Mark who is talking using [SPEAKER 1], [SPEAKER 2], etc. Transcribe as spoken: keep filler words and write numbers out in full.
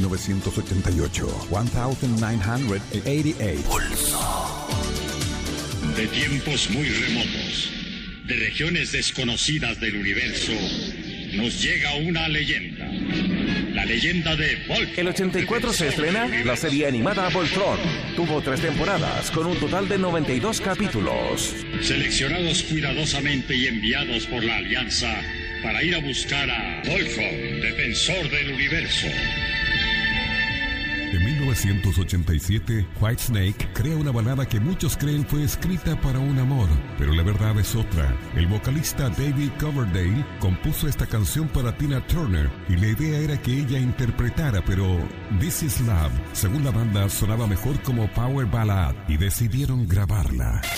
[SPEAKER 1] novecientos ochenta y ocho. mil novecientos ochenta y ocho.
[SPEAKER 2] Pulso. De tiempos muy remotos, de regiones desconocidas del universo, nos llega una leyenda. La leyenda de Voltron.
[SPEAKER 3] El ochenta y cuatro se estrena la serie animada Voltron. Tuvo tres temporadas con un total de noventa y dos capítulos.
[SPEAKER 2] Seleccionados cuidadosamente y enviados por la Alianza para ir a buscar a Voltron, defensor del universo.
[SPEAKER 1] En mil novecientos ochenta y siete, Whitesnake crea una balada que muchos creen fue escrita para un amor, pero la verdad es otra. El vocalista David Coverdale compuso esta canción para Tina Turner y la idea era que ella interpretara, pero This Is Love, según la banda, sonaba mejor como power ballad y decidieron grabarla.